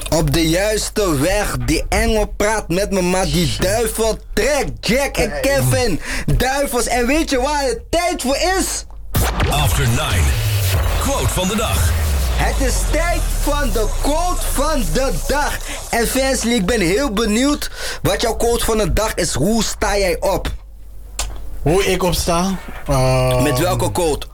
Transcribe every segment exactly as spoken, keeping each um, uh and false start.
Op de juiste weg, die engel praat met me, maar die duivel trekt Jack en Kevin. Duivels, en weet je waar het tijd voor is? After nine. Quote van de dag. Het is tijd van de quote van de dag. En Fansly, ik ben heel benieuwd wat jouw quote van de dag is. Hoe sta jij op? Hoe ik opsta? Uh, Met welke quote?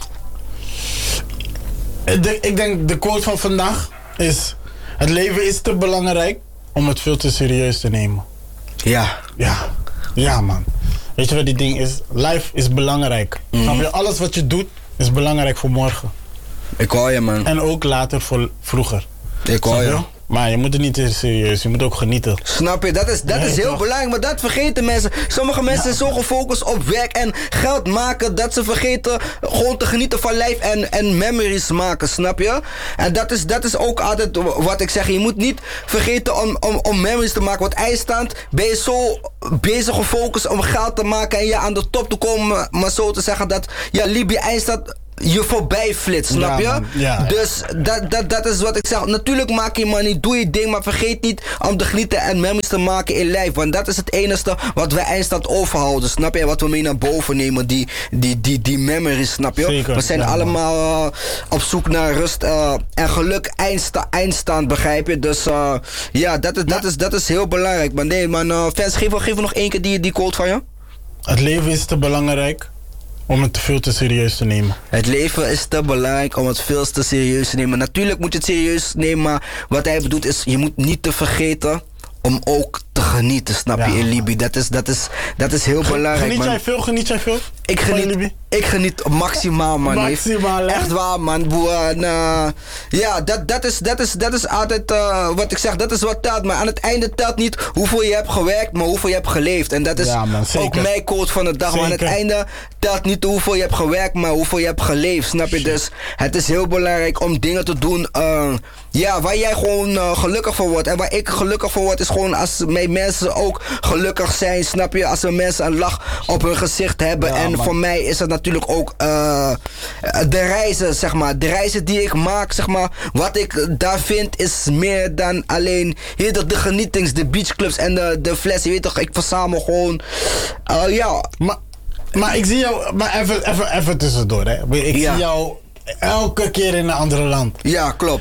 De, ik denk de quote van vandaag is: het leven is te belangrijk om het veel te serieus te nemen. Ja. Ja, ja man. Weet je wat die ding is? Life is belangrijk. Mm. Snap je? Alles wat je doet is belangrijk voor morgen. Ik hoor je, man. En ook later voor vroeger. Ik hoor je. Maar je moet het niet te serieus, je moet ook genieten. Snap je, dat is, dat is heel belangrijk, maar dat vergeten mensen. Sommige mensen zijn zo gefocust op werk en geld maken, dat ze vergeten gewoon te genieten van life en, en memories maken, snap je? En dat is, dat is ook altijd wat ik zeg. Je moet niet vergeten om, om, om memories te maken, want eindstand ben je zo bezig gefocust om geld te maken en je aan de top te komen, maar zo te zeggen dat, ja, Libi eindstand je voorbij flitst, snap je? Ja, ja, dus dat, dat, dat is wat ik zeg. Natuurlijk maak je money, doe je ding, maar vergeet niet om te genieten en memories te maken in life. Want dat is het enige wat wij eindstand overhouden, snap je? Wat we mee naar boven nemen, die, die, die, die memories, snap je? Zeker, we zijn ja, allemaal uh, op zoek naar rust uh, en geluk, eindsta eindstand, begrijp je? Dus uh, ja, dat is, dat, is, dat is heel belangrijk. Maar nee, man, uh, fans, geef, geef nog één keer die, die quote van je. Het leven is te belangrijk om het te veel te serieus te nemen. Het leven is te belangrijk om het veel te serieus te nemen. Natuurlijk moet je het serieus nemen, maar wat hij bedoelt is, je moet niet te vergeten om ook te genieten, snap je, Ja, in Libi. Dat is, dat, is, dat is heel belangrijk, Geniet man. jij veel? Geniet jij veel? Ik van geniet, Libi? ik geniet maximaal, man. Maximaal, hè? Echt waar, man. Boe, en, uh, ja, dat, dat, is, dat, is, dat is altijd uh, wat ik zeg. Dat is wat telt. Maar aan het einde telt niet hoeveel je hebt gewerkt, maar hoeveel je hebt geleefd. En dat is Ja, man, zeker. ook mijn quote van de dag. Maar aan het Zeker. einde telt niet hoeveel je hebt gewerkt, maar hoeveel je hebt geleefd. Snap je? Dus het is heel belangrijk om dingen te doen uh, ja, waar jij gewoon uh, gelukkig van wordt. En waar ik gelukkig van word, is gewoon als mijn mensen ook gelukkig zijn. Snap je? Als we mensen een lach op hun gezicht hebben. Ja, en man. voor mij is het natuurlijk ook uh, de reizen, zeg maar. De reizen die ik maak, zeg maar. Wat ik daar vind is meer dan alleen, je weet toch, de genietings, de beachclubs en de, de fles. Je weet toch, ik verzamel gewoon, uh, ja. Maar, maar ik zie jou, maar even, even, even tussendoor, hè. Ik Ja. zie jou elke keer in een ander land. Ja, klopt.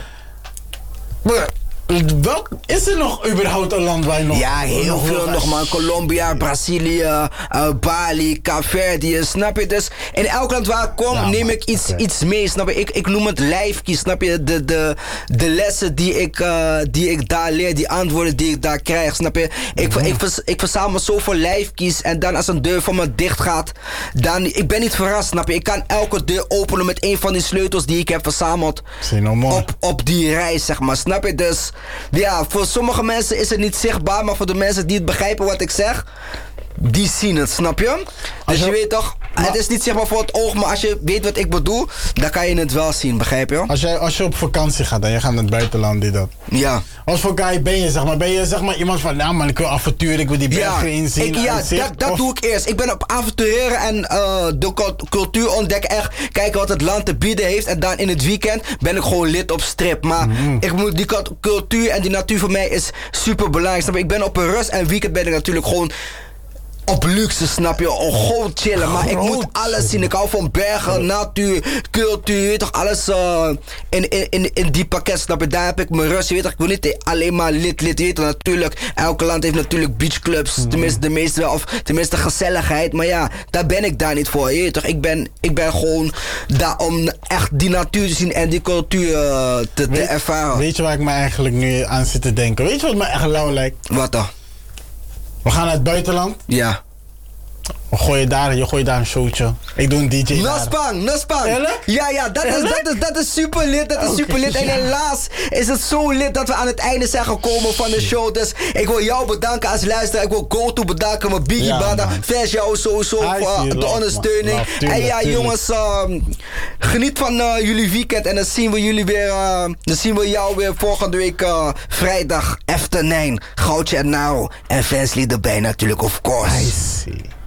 Maar welk, is er nog überhaupt een land waar je nog... Ja, heel veel wil nog, gaan? man. Colombia, Brazilië, uh, Bali, Kaapverdië, snap je? Dus in elk land waar ik kom, Ja, neem man. ik iets, Oké. iets mee, snap je? Ik, ik noem het lijfkies, snap je? De, de, de lessen die ik, uh, die ik daar leer, die antwoorden die ik daar krijg, snap je? Ik, Mhm. ik, vers, ik verzamel zoveel lijfkies en dan als een deur van me dicht gaat, dan, ik ben niet verrast, snap je? Ik kan elke deur openen met een van die sleutels die ik heb verzameld Zie nou mooi. op, op die reis, zeg maar, snap je? Dus ja, voor sommige mensen is het niet zichtbaar, maar voor de mensen die het begrijpen wat ik zeg, die zien het, snap je? Dus je- je weet toch, het is niet zichtbaar voor het oog, maar als je weet wat ik bedoel, dan kan je het wel zien, begrijp je? Als, jij, als je op vakantie gaat en je gaat naar het buitenland, die dat. Ja. Wat voor guy ben je, zeg maar? Ben je zeg maar iemand van, nou man, ik wil avontuur, ik wil die Ja, bergen inzien. ik, ja uitzicht, dat, dat of- doe ik eerst. Ik ben op avontureren en uh, de cult- cultuur ontdekken. Echt kijken wat het land te bieden heeft. En dan in het weekend ben ik gewoon lid op strip. Maar Mhm. ik moet, die cult- cultuur en die natuur voor mij is super belangrijk. Snap je? Ik ben op een rust en weekend ben ik natuurlijk gewoon op luxe, snap je? Oh, gewoon chillen. Maar ik moet Groot alles zien. Ik hou van bergen, natuur, cultuur. Je weet toch, alles uh, in, in, in, in die pakket, snap je? Daar heb ik mijn rust. Je weet toch, ik wil niet alleen maar lid, lid. Je weet toch, natuurlijk, elke land heeft natuurlijk beachclubs. Tenminste, de meeste wel. Of tenminste, gezelligheid. Maar ja, daar ben ik daar niet voor. Je weet toch, ik ben, ik ben gewoon daar om echt die natuur te zien en die cultuur uh, te, te Weet- ervaren. Weet je waar ik me eigenlijk nu aan zit te denken? Weet je wat me echt lauw lijkt? Wat dan? We gaan naar het buitenland. Ja. We gooien daar, je gooit daar een showtje. Ik doe een D J daar. Naspang, Naspang. Eerlijk? Ja, ja, dat is, Eerlijk? dat, is, dat is super lit, dat is Oké, super lit. En ja. helaas is het zo lit dat we aan het einde zijn gekomen van de show. Dus ik wil jou bedanken als luisteraar. Ik wil GoTo bedanken, mijn Biggie Ja, Banda. man. Fans jou sowieso Hij voor is hier, de love, ondersteuning. man. Love, tuurlijk, en ja, tuurlijk. jongens, ehm, geniet van eh, jullie weekend. En dan zien we jullie weer, eh, dan zien we jou weer volgende week uh, vrijdag, after nine. Goudje en nou. En Fansly erbij natuurlijk, of course. I see.